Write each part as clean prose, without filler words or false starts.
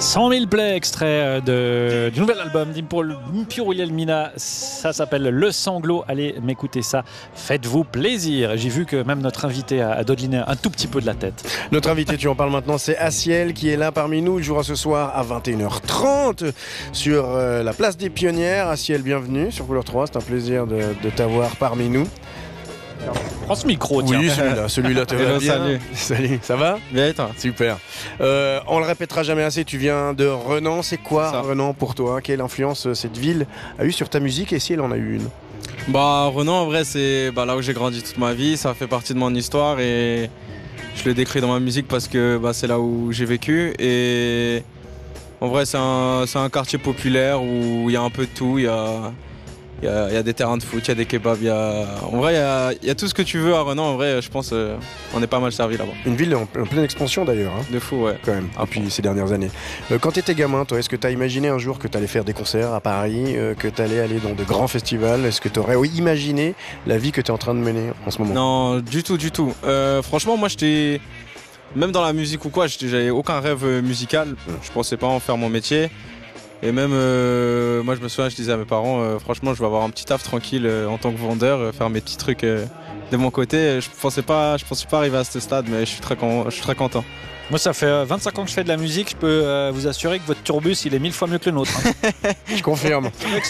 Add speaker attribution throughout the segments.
Speaker 1: 100 000 plays, extrait du nouvel album d'Impure Wilhelmina. Ça s'appelle Le Sanglot. Allez m'écouter ça. Faites-vous plaisir. J'ai vu que même notre invité a dodeliné un tout petit peu de la tête.
Speaker 2: Notre invité, tu en parles maintenant, c'est Aciel qui est là parmi nous. Il jouera ce soir à 21h30 sur la place des Pionnières. Aciel, bienvenue sur Couleur 3. C'est un plaisir de t'avoir parmi nous.
Speaker 1: Prends ce micro, tiens.
Speaker 2: Oui, celui-là te va bien. Salut, ça va?
Speaker 3: Bien et toi?
Speaker 2: Super. On le répétera jamais assez, tu viens de Renan. C'est quoi Renan pour toi? Quelle influence cette ville a eu sur ta musique et si elle en a eu une?
Speaker 3: Renan, en vrai, c'est là où j'ai grandi toute ma vie. Ça fait partie de mon histoire et je le décris dans ma musique parce que c'est là où j'ai vécu. Et en vrai, c'est un quartier populaire où il y a un peu de tout. Il y a des terrains de foot, il y a des kebabs, en vrai, il y a tout ce que tu veux à Renan. En vrai, je pense on est pas mal servi là-bas.
Speaker 2: Une ville en pleine expansion d'ailleurs. Hein.
Speaker 3: De fou, ouais.
Speaker 2: Quand même, depuis ces dernières années. Quand tu étais gamin, toi, est-ce que tu as imaginé un jour que tu allais faire des concerts à Paris, que tu allais aller dans de grands festivals? Est-ce que tu aurais imaginé la vie que tu es en train de mener en ce moment?
Speaker 3: Non, du tout. Franchement, moi, même dans la musique ou quoi, j'avais aucun rêve musical. Je pensais pas en faire mon métier. Et même, moi je me souviens, je disais à mes parents, franchement je vais avoir un petit taf tranquille en tant que vendeur, faire mes petits trucs de mon côté. Je pensais pas arriver à ce stade, mais je suis très content.
Speaker 1: Moi ça fait 25 ans que je fais de la musique, je peux vous assurer que votre tourbus il est 1000 fois mieux que le nôtre. Hein.
Speaker 2: Je confirme.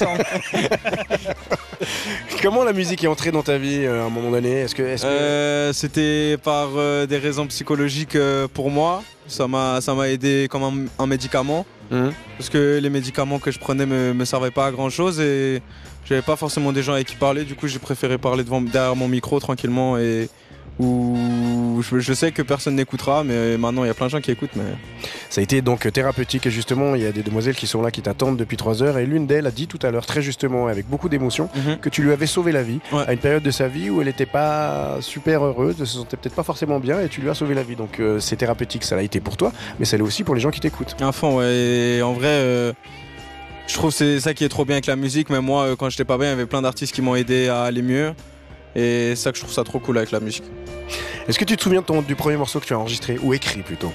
Speaker 2: Comment la musique est entrée dans ta vie à un moment donné?
Speaker 3: C'était par des raisons psychologiques pour moi. Ça m'a aidé comme un médicament. Parce que les médicaments que je prenais me servaient pas à grand chose et j'avais pas forcément des gens avec qui parler. Du coup j'ai préféré parler derrière mon micro tranquillement et où je sais que personne n'écoutera, mais maintenant il y a plein de gens qui écoutent. Mais...
Speaker 2: Ça a été donc thérapeutique et justement il y a des demoiselles qui sont là, qui t'attendent depuis 3 heures et l'une d'elles a dit tout à l'heure très justement avec beaucoup d'émotion que tu lui avais sauvé la vie à une période de sa vie où elle n'était pas super heureuse, elle se sentait peut-être pas forcément bien et tu lui as sauvé la vie. Donc c'est thérapeutique, ça l'a été pour toi, mais ça l'est aussi pour les gens qui t'écoutent.
Speaker 3: À fond, ouais. Et en vrai, je trouve que c'est ça qui est trop bien avec la musique. Même moi, quand j'étais pas bien, il y avait plein d'artistes qui m'ont aidé à aller mieux. Et c'est ça que je trouve ça trop cool avec la musique.
Speaker 2: Est-ce que tu te souviens du premier morceau que tu as enregistré ou écrit plutôt?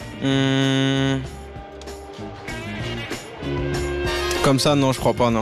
Speaker 3: Comme ça, non, je crois pas, non.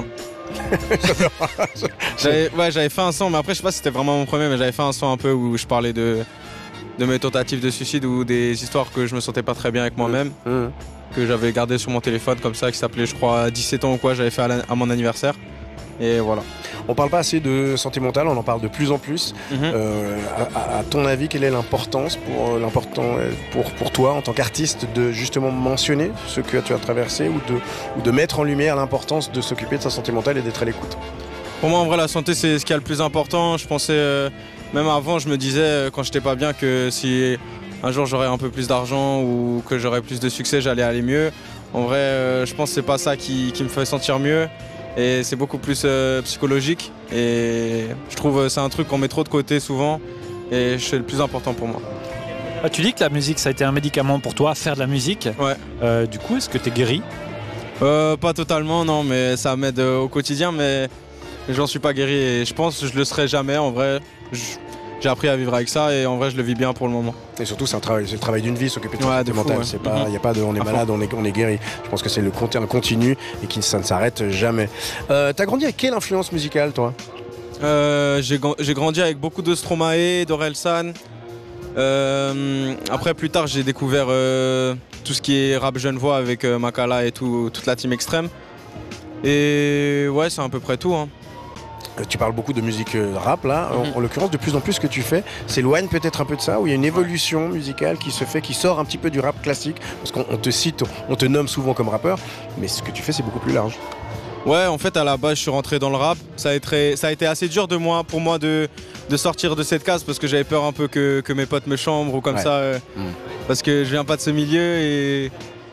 Speaker 3: J'avais fait un son, mais après, je sais pas si c'était vraiment mon premier, mais j'avais fait un son un peu où je parlais de mes tentatives de suicide ou des histoires que je me sentais pas très bien avec moi-même, que j'avais gardé sur mon téléphone comme ça, qui s'appelait, je crois, 17 ans ou quoi, j'avais fait à mon anniversaire. Et voilà.
Speaker 2: On parle pas assez de santé mentale, on en parle de plus en plus. À ton avis, quelle est l'importance pour toi en tant qu'artiste de justement mentionner ce que tu as traversé ou de mettre en lumière l'importance de s'occuper de sa santé mentale et d'être à l'écoute?
Speaker 3: Pour moi, en vrai, la santé, c'est ce qui est le plus important. Je pensais, même avant, je me disais quand j'étais pas bien que si un jour j'aurais un peu plus d'argent ou que j'aurais plus de succès, j'allais aller mieux. En vrai, je pense que c'est pas ça qui me fait sentir mieux. Et c'est beaucoup plus psychologique et je trouve que c'est un truc qu'on met trop de côté souvent et c'est le plus important pour moi.
Speaker 1: Tu dis que la musique ça a été un médicament pour toi, faire de la musique.
Speaker 3: Ouais.
Speaker 1: Du coup, est-ce que tu es guéri?
Speaker 3: Pas totalement, non, mais ça m'aide au quotidien, mais j'en suis pas guéri et je pense que je le serai jamais. En vrai, j'ai appris à vivre avec ça et en vrai, je le vis bien pour le moment.
Speaker 2: Et surtout, c'est le travail d'une vie, s'occuper de sa santé mentale. C'est pas, y a pas de on est malade, on est guéri. Je pense que c'est un continu et ça ne s'arrête jamais. T'as grandi avec quelle influence musicale, toi?
Speaker 3: J'ai grandi avec beaucoup de Stromae, d'Orelsan. Après, plus tard, j'ai découvert tout ce qui est rap Genevois avec Makala et toute la team extrême. Et ouais, c'est à peu près tout. Hein.
Speaker 2: Tu parles beaucoup de musique rap là, en l'occurrence de plus en plus ce que tu fais s'éloigne peut-être un peu de ça, où il y a une évolution musicale qui se fait, qui sort un petit peu du rap classique, parce qu'on te cite, on te nomme souvent comme rappeur, mais ce que tu fais c'est beaucoup plus large.
Speaker 3: Ouais, en fait à la base je suis rentré dans le rap, ça a été assez dur pour moi de sortir de cette case, parce que j'avais peur un peu que mes potes me chambrent ou comme ça, parce que je viens pas de ce milieu,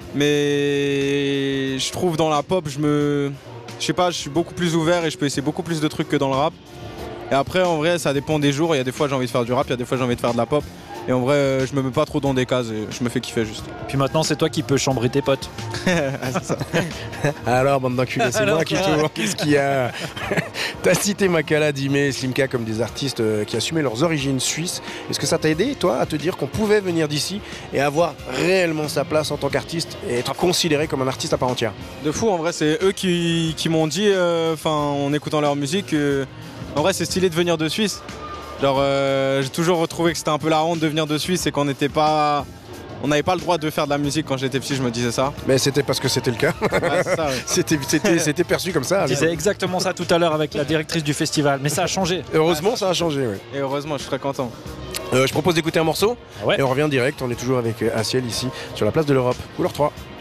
Speaker 3: mais je trouve dans la pop je sais pas, je suis beaucoup plus ouvert et je peux essayer beaucoup plus de trucs que dans le rap. Et après, en vrai, ça dépend des jours. Il y a des fois, j'ai envie de faire du rap, il y a des fois, j'ai envie de faire de la pop. Et en vrai, je me mets pas trop dans des cases et je me fais kiffer juste.
Speaker 1: Puis maintenant, c'est toi qui peux chambrer tes potes.
Speaker 3: C'est ça.
Speaker 2: Alors, bande d'enculés, c'est moi qui tourne. Qu'est-ce qu'il y a? T'as cité Makala, Dimé, Slimka comme des artistes qui assumaient leurs origines suisses. Est-ce que ça t'a aidé, toi, à te dire qu'on pouvait venir d'ici et avoir réellement sa place en tant qu'artiste et être considéré comme un artiste à part entière?
Speaker 3: De fou, en vrai, c'est eux qui m'ont dit, en écoutant leur musique, en vrai, c'est stylé de venir de Suisse. Genre, j'ai toujours retrouvé que c'était un peu la honte de venir de Suisse et qu'on n'était pas... On n'avait pas le droit de faire de la musique quand j'étais petit, je me disais ça.
Speaker 2: Mais c'était parce que c'était le cas.
Speaker 3: Ouais, c'est ça, ouais.
Speaker 2: C'était perçu comme ça.
Speaker 1: Je disais exactement ça tout à l'heure avec la directrice du festival, mais ça a changé.
Speaker 2: Heureusement, ça a changé. Ouais.
Speaker 3: Et heureusement, je suis très content.
Speaker 2: Je propose d'écouter un morceau
Speaker 1: Ouais.
Speaker 2: et on revient direct. On est toujours avec Aciel ici sur la place de l'Europe. Couleur 3.